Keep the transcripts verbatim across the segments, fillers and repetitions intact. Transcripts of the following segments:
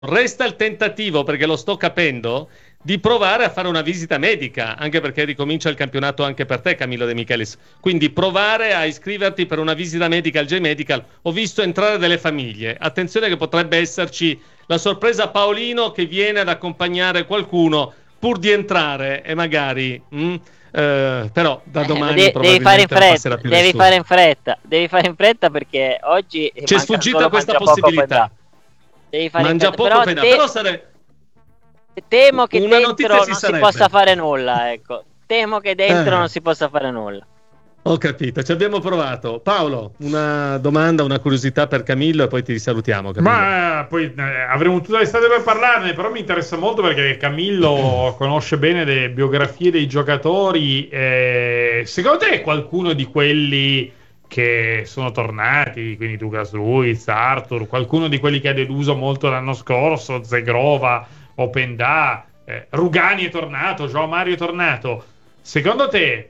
Resta il tentativo, perché lo sto capendo, di provare a fare una visita medica, anche perché ricomincia il campionato anche per te, Camillo De Michelis. Quindi provare a iscriverti per una visita medica al J-Medical. Ho visto entrare delle famiglie. Attenzione che potrebbe esserci la sorpresa Paolino che viene ad accompagnare qualcuno pur di entrare e magari... Mm, eh, però da domani Eh, de- devi fare in probabilmente non passerà fretta, più devi nessuno. fare in fretta, devi fare in fretta perché oggi Ci è manca sfuggita solo questa mangia poco poi possibilità. andà. Devi fare in Mangia fretta, poco però pena, te però sare... temo che una notizia dentro ci non si possa sarebbe. fare nulla, ecco. Temo che dentro non Eh, si possa fare nulla. ho capito, ci abbiamo provato. Paolo, una domanda, una curiosità per Camillo e poi ti salutiamo, Camillo. Ma eh, poi eh, avremo tutta l'estate per parlarne, però mi interessa molto perché Camillo conosce bene le biografie dei giocatori. Eh, secondo te è qualcuno di quelli che sono tornati, quindi Douglas Luiz, Arthur, qualcuno di quelli che ha deluso molto l'anno scorso, Zegrova, Openda, eh, Rugani è tornato, Joao Mario è tornato. Secondo te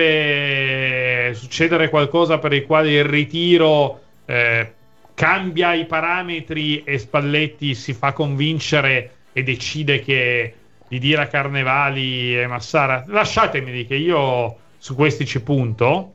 potrebbe succedere qualcosa per il quale il ritiro eh, cambia i parametri e Spalletti si fa convincere e decide che di dire a Carnevali e Massara? Lasciatemi che io su questi ci punto.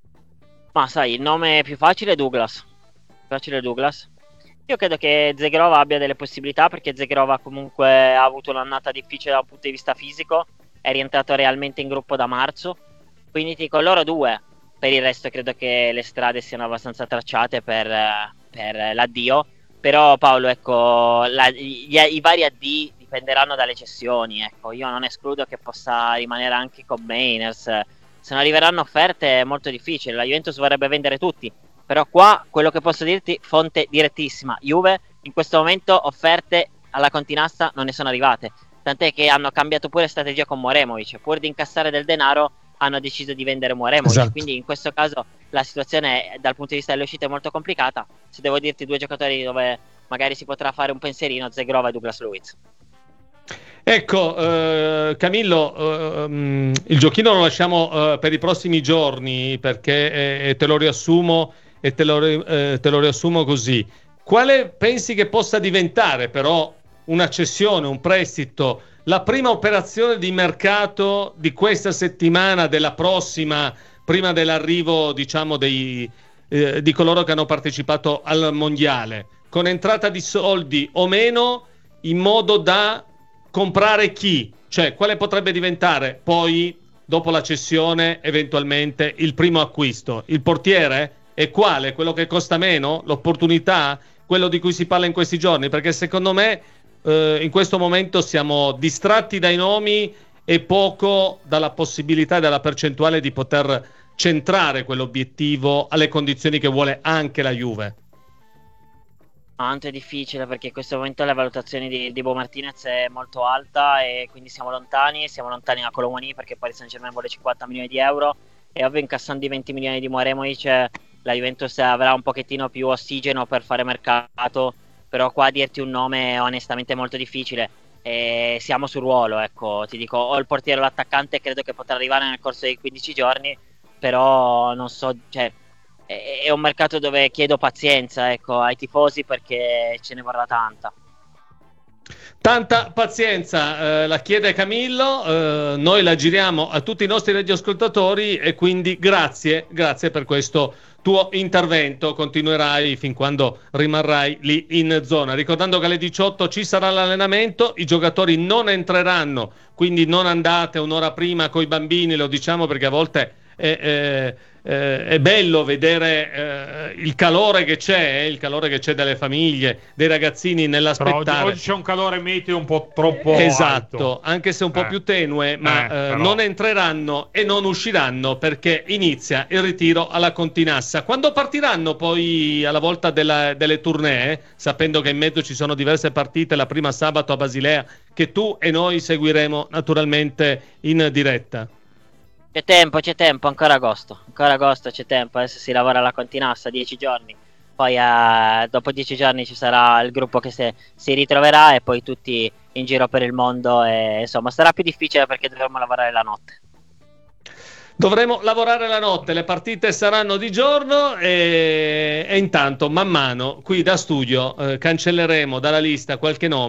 Ma sai, il nome più facile è Douglas. Facile è Douglas. Io credo che Zegrova abbia delle possibilità perché Zegrova comunque ha avuto un'annata difficile dal punto di vista fisico, è rientrato realmente in gruppo da marzo, quindi ti dico loro due. Per il resto credo che le strade siano abbastanza tracciate per, per l'addio, però Paolo, ecco, la, gli, i vari addii dipenderanno dalle cessioni, ecco. Io non escludo che possa rimanere anche con Mainers. Se non arriveranno offerte è molto difficile, la Juventus vorrebbe vendere tutti. Però qua quello che posso dirti, fonte direttissima, Juve in questo momento offerte alla Continassa non ne sono arrivate, tant'è che hanno cambiato pure strategia con Moremovic, pur di incassare del denaro hanno deciso di vendere Moremovic, Esatto. quindi in questo caso la situazione dal punto di vista delle uscite è molto complicata. Se devo dirti due giocatori dove magari si potrà fare un pensierino, Zegrova e Douglas Luiz. Ecco, eh, Camillo, eh, il giochino lo lasciamo eh, per i prossimi giorni perché eh, te lo riassumo e te lo, eh, te lo riassumo così. Quale pensi che possa diventare però una cessione, un prestito, la prima operazione di mercato di questa settimana, della prossima, prima dell'arrivo, diciamo, dei, eh, di coloro che hanno partecipato al mondiale, con entrata di soldi o meno, in modo da comprare chi? Cioè, quale potrebbe diventare poi, dopo la cessione, eventualmente il primo acquisto? Il portiere? E quale? Quello che costa meno? L'opportunità? Quello di cui si parla in questi giorni? Perché secondo me eh, in questo momento siamo distratti dai nomi e poco dalla possibilità e dalla percentuale di poter centrare quell'obiettivo alle condizioni che vuole anche la Juve. Tanto è difficile perché in questo momento la valutazione di, di Bo Martinez è molto alta e quindi siamo lontani, siamo lontani da Colomani perché Paris Saint-Germain vuole cinquanta milioni di euro e ovvio incassando i venti milioni di Moremovic la Juventus avrà un pochettino più ossigeno per fare mercato, però qua dirti un nome è onestamente molto difficile e siamo sul ruolo, ecco, ti dico o il portiere o l'attaccante credo che potrà arrivare nel corso dei quindici giorni, però non so, cioè è, è un mercato dove chiedo pazienza, ecco, ai tifosi perché ce ne vorrà tanta. Tanta pazienza eh, la chiede Camillo, eh, noi la giriamo a tutti i nostri radioascoltatori e quindi grazie, grazie per questo tuo intervento, continuerai fin quando rimarrai lì in zona. Ricordando che alle diciotto ci sarà l'allenamento, i giocatori non entreranno, quindi non andate un'ora prima coi bambini, lo diciamo perché a volte è, è, è bello vedere eh, il calore che c'è, eh, il calore che c'è dalle famiglie, dei ragazzini nell'aspettare. Però oggi, oggi c'è un calore meteo un po' troppo esatto, alto. Anche se un po' Eh. più tenue, ma Eh, eh, però. non entreranno e non usciranno perché inizia il ritiro alla Continassa. Quando partiranno poi alla volta della, delle tournée, sapendo che in mezzo ci sono diverse partite, la prima sabato a Basilea, che tu e noi seguiremo naturalmente in diretta? C'è tempo, c'è tempo, ancora agosto, ancora agosto c'è tempo, adesso si lavora alla Continassa, dieci giorni, poi eh, dopo dieci giorni ci sarà il gruppo che se, si ritroverà e poi tutti in giro per il mondo e insomma sarà più difficile perché dovremo lavorare la notte. Dovremo lavorare la notte, le partite saranno di giorno e, e intanto man mano qui da studio eh, cancelleremo dalla lista qualche nome